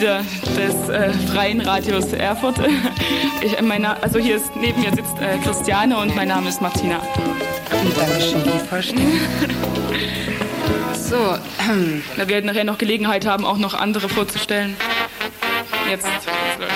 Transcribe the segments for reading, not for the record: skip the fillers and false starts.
des Freien Radios Erfurt. Hier ist neben mir sitzt Christiane und mein Name ist Martina. Dankeschön, die vorstellen. So, wir werden nachher noch Gelegenheit haben, auch noch andere vorzustellen. Jetzt läuft's.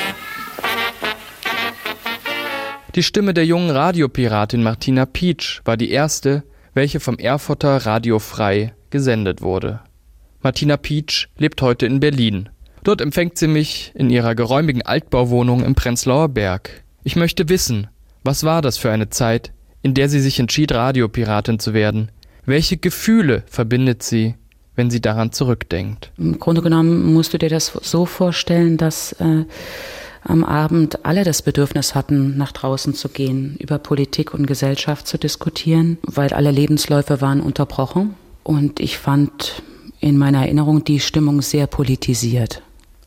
Die Stimme der jungen Radiopiratin Martina Pietsch war die erste, welche vom Erfurter Radio Frei gesendet wurde. Martina Pietsch lebt heute in Berlin. Dort empfängt sie mich in ihrer geräumigen Altbauwohnung im Prenzlauer Berg. Ich möchte wissen, was war das für eine Zeit, in der sie sich entschied, Radiopiratin zu werden? Welche Gefühle verbindet sie, wenn sie daran zurückdenkt? Im Grunde genommen musst du dir das so vorstellen, dass am Abend alle das Bedürfnis hatten, nach draußen zu gehen, über Politik und Gesellschaft zu diskutieren, weil alle Lebensläufe waren unterbrochen. Und ich fand in meiner Erinnerung die Stimmung sehr politisiert.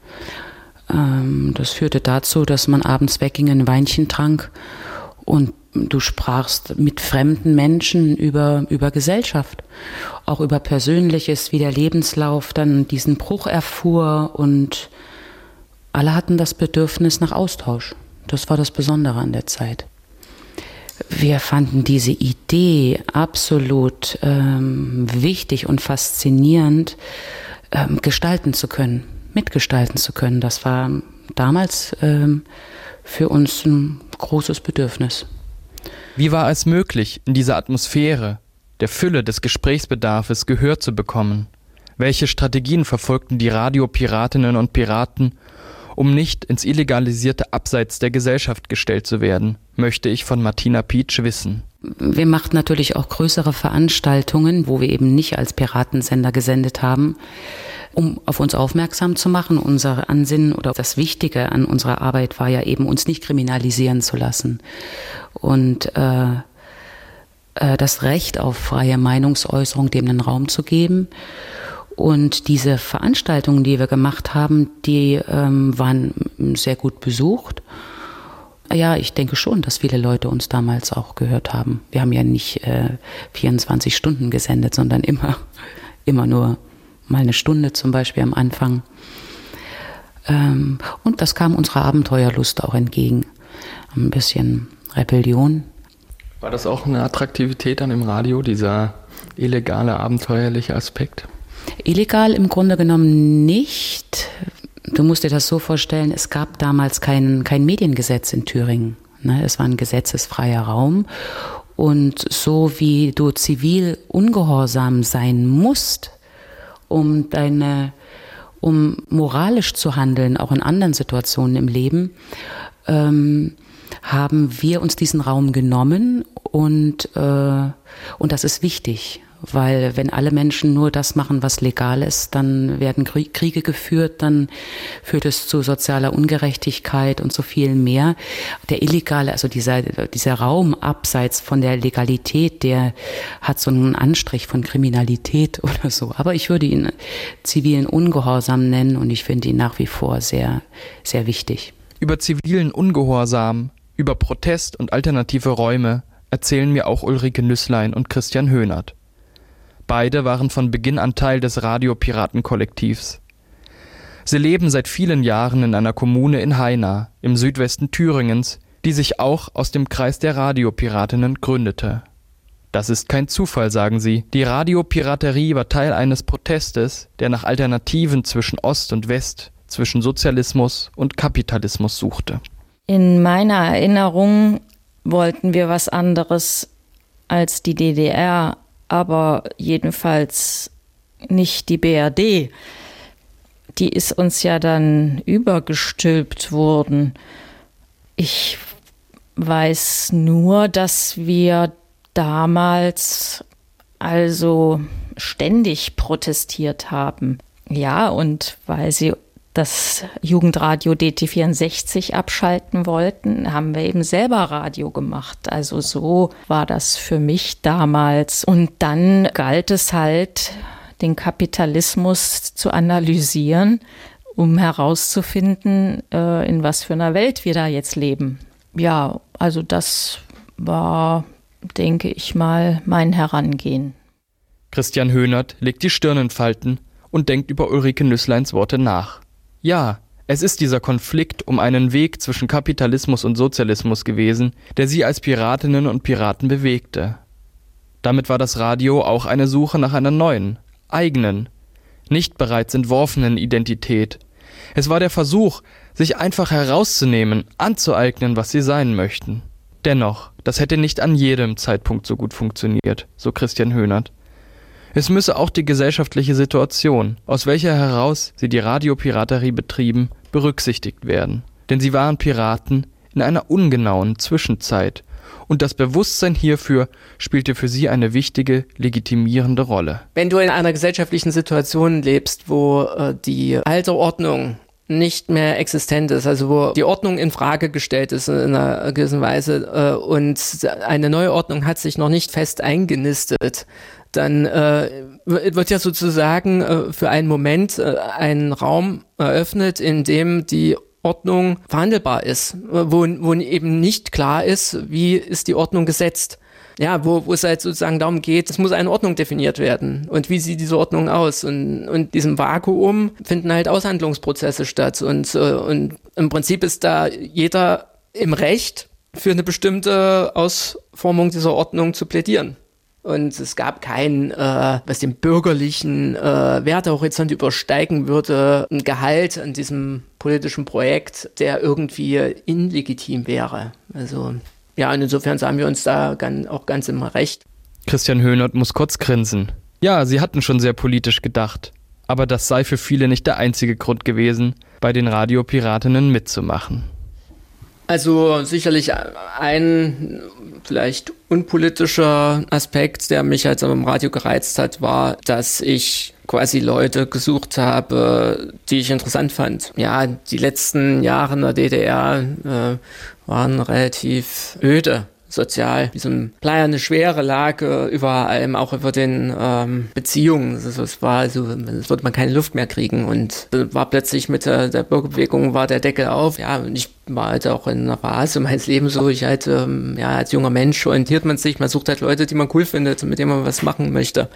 Das führte dazu, dass man abends wegging, ein Weinchen trank und du sprachst mit fremden Menschen über Gesellschaft, auch über Persönliches, wie der Lebenslauf dann diesen Bruch erfuhr, und alle hatten das Bedürfnis nach Austausch. Das war das Besondere an der Zeit. Wir fanden diese Idee absolut wichtig und faszinierend, gestalten zu können, mitgestalten zu können. Das war damals für uns ein großes Bedürfnis. Wie war es möglich, in dieser Atmosphäre, der Fülle des Gesprächsbedarfes Gehör zu bekommen? Welche Strategien verfolgten die Radiopiratinnen und Piraten, um nicht ins illegalisierte Abseits der Gesellschaft gestellt zu werden, möchte ich von Martina Pietsch wissen. Wir machten natürlich auch größere Veranstaltungen, wo wir eben nicht als Piratensender gesendet haben, um auf uns aufmerksam zu machen. Unser Ansinnen oder das Wichtige an unserer Arbeit war ja eben, uns nicht kriminalisieren zu lassen. Und das Recht auf freie Meinungsäußerung dem einen Raum zu geben. Und diese Veranstaltungen, die wir gemacht haben, die waren sehr gut besucht. Ja, ich denke schon, dass viele Leute uns damals auch gehört haben. Wir haben ja nicht 24 Stunden gesendet, sondern immer nur mal eine Stunde zum Beispiel am Anfang. Und das kam unserer Abenteuerlust auch entgegen. Ein bisschen Rebellion. War das auch eine Attraktivität dann im Radio, dieser illegale, abenteuerliche Aspekt? Illegal im Grunde genommen nicht. Du musst dir das so vorstellen, es gab damals kein Mediengesetz in Thüringen. Es war ein gesetzesfreier Raum. Und so wie du zivil ungehorsam sein musst, um moralisch zu handeln, auch in anderen Situationen im Leben, haben wir uns diesen Raum genommen, und das ist wichtig. Weil wenn alle Menschen nur das machen, was legal ist, dann werden Kriege geführt, dann führt es zu sozialer Ungerechtigkeit und so viel mehr. Der illegale, also dieser Raum abseits von der Legalität, der hat so einen Anstrich von Kriminalität oder so. Aber ich würde ihn zivilen Ungehorsam nennen, und ich finde ihn nach wie vor sehr, sehr wichtig. Über zivilen Ungehorsam, über Protest und alternative Räume erzählen mir auch Ulrike Nüßlein und Christian Höhnert. Beide waren von Beginn an Teil des Radiopiraten-Kollektivs. Sie leben seit vielen Jahren in einer Kommune in Haina, im Südwesten Thüringens, die sich auch aus dem Kreis der Radiopiratinnen gründete. Das ist kein Zufall, sagen sie. Die Radiopiraterie war Teil eines Protestes, der nach Alternativen zwischen Ost und West, zwischen Sozialismus und Kapitalismus suchte. In meiner Erinnerung wollten wir was anderes als die DDR, aber jedenfalls nicht die BRD. Die ist uns ja dann übergestülpt worden. Ich weiß nur, dass wir damals also ständig protestiert haben. Ja, und weil sie das Jugendradio DT64 abschalten wollten, haben wir eben selber Radio gemacht. Also so war das für mich damals. Und dann galt es halt, den Kapitalismus zu analysieren, um herauszufinden, in was für einer Welt wir da jetzt leben. Ja, also das war, denke ich mal, mein Herangehen. Christian Höhnert legt die Stirn in Falten und denkt über Ulrike Nüßleins Worte nach. Ja, Es ist dieser Konflikt um einen Weg zwischen Kapitalismus und Sozialismus gewesen, der sie als Piratinnen und Piraten bewegte. Damit war das Radio auch eine Suche nach einer neuen, eigenen, nicht bereits entworfenen Identität. Es war der Versuch, sich einfach herauszunehmen, anzueignen, was sie sein möchten. Dennoch, das hätte nicht an jedem Zeitpunkt so gut funktioniert, so Christian Höhnert. Es müsse auch die gesellschaftliche Situation, aus welcher heraus sie die Radiopiraterie betrieben, berücksichtigt werden. Denn sie waren Piraten in einer ungenauen Zwischenzeit und das Bewusstsein hierfür spielte für sie eine wichtige, legitimierende Rolle. Wenn du in einer gesellschaftlichen Situation lebst, wo die alte Ordnung nicht mehr existent ist, also wo die Ordnung in Frage gestellt ist in einer gewissen Weise und eine neue Ordnung hat sich noch nicht fest eingenistet, dann wird ja sozusagen für einen Moment ein Raum eröffnet, in dem die Ordnung verhandelbar ist, wo eben nicht klar ist, wie ist die Ordnung gesetzt. Ja, wo es halt sozusagen darum geht, es muss eine Ordnung definiert werden. Und wie sieht diese Ordnung aus? Und diesem Vakuum finden halt Aushandlungsprozesse statt. Und im Prinzip ist da jeder im Recht, für eine bestimmte Ausformung dieser Ordnung zu plädieren. Und es gab keinen, was den bürgerlichen Wertehorizont übersteigen würde, ein Gehalt an diesem politischen Projekt, der irgendwie illegitim wäre. Also ja, und insofern sahen wir uns da auch ganz im Recht. Christian Höhnert muss kurz grinsen. Ja, sie hatten schon sehr politisch gedacht. Aber das sei für viele nicht der einzige Grund gewesen, bei den Radiopiratinnen mitzumachen. Also sicherlich ein vielleicht unpolitischer Aspekt, der mich halt am Radio gereizt hat, war, dass ich quasi Leute gesucht habe, die ich interessant fand. Ja, die letzten Jahre in der DDR waren relativ öde sozial, wie so ein bleierne Schwere lag über allem, auch über den Beziehungen. Also es wird man keine Luft mehr kriegen und war plötzlich mit der Bürgerbewegung war der Deckel auf. Ja, und ich war halt auch in einer Phase meines Lebens so, ich halt, als junger Mensch orientiert man sich, man sucht halt Leute, die man cool findet und mit denen man was machen möchte.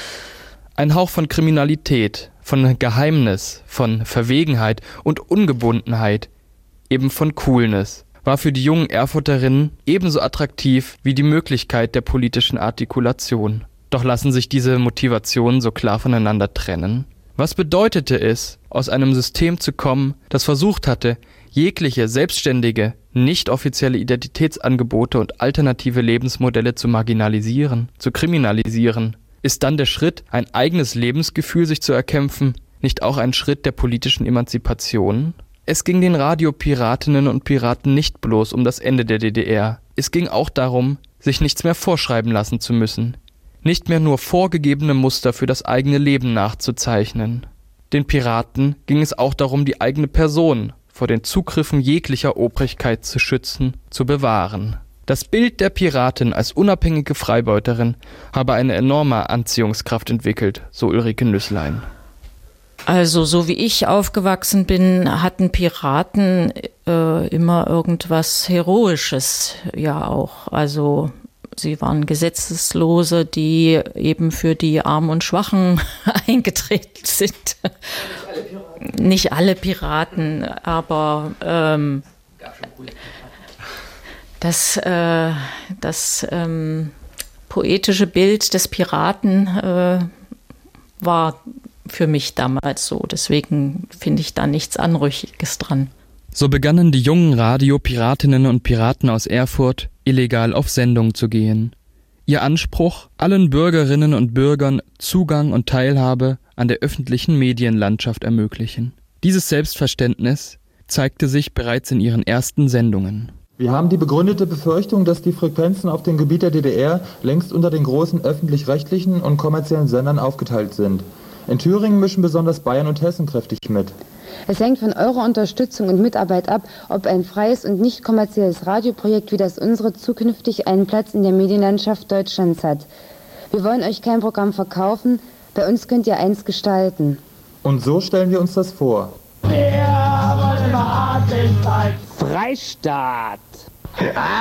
Ein Hauch von Kriminalität, von Geheimnis, von Verwegenheit und Ungebundenheit, eben von Coolness, war für die jungen Erfurterinnen ebenso attraktiv wie die Möglichkeit der politischen Artikulation. Doch lassen sich diese Motivationen so klar voneinander trennen? Was bedeutete es, aus einem System zu kommen, das versucht hatte, jegliche selbstständige, nicht offizielle Identitätsangebote und alternative Lebensmodelle zu marginalisieren, zu kriminalisieren? Ist dann der Schritt, ein eigenes Lebensgefühl sich zu erkämpfen, nicht auch ein Schritt der politischen Emanzipation? Es ging den Radiopiratinnen und Piraten nicht bloß um das Ende der DDR. Es ging auch darum, sich nichts mehr vorschreiben lassen zu müssen. Nicht mehr nur vorgegebene Muster für das eigene Leben nachzuzeichnen. Den Piraten ging es auch darum, die eigene Person vor den Zugriffen jeglicher Obrigkeit zu schützen, zu bewahren. Das Bild der Piratin als unabhängige Freibeuterin habe eine enorme Anziehungskraft entwickelt, so Ulrike Nüsslein. Also so wie ich aufgewachsen bin, hatten Piraten immer irgendwas Heroisches ja auch. Also sie waren Gesetzeslose, die eben für die Armen und Schwachen eingetreten sind. Nicht alle Piraten, aber das poetische Bild des Piraten war für mich damals so. Deswegen finde ich da nichts Anrüchiges dran. So begannen die jungen Radiopiratinnen und Piraten aus Erfurt, illegal auf Sendung zu gehen. Ihr Anspruch, allen Bürgerinnen und Bürgern Zugang und Teilhabe an der öffentlichen Medienlandschaft ermöglichen. Dieses Selbstverständnis zeigte sich bereits in ihren ersten Sendungen. Wir haben die begründete Befürchtung, dass die Frequenzen auf dem Gebiet der DDR längst unter den großen öffentlich-rechtlichen und kommerziellen Sendern aufgeteilt sind. In Thüringen mischen besonders Bayern und Hessen kräftig mit. Es hängt von eurer Unterstützung und Mitarbeit ab, ob ein freies und nicht kommerzielles Radioprojekt wie das unsere zukünftig einen Platz in der Medienlandschaft Deutschlands hat. Wir wollen euch kein Programm verkaufen, bei uns könnt ihr eins gestalten. Und so stellen wir uns das vor. Freistaat!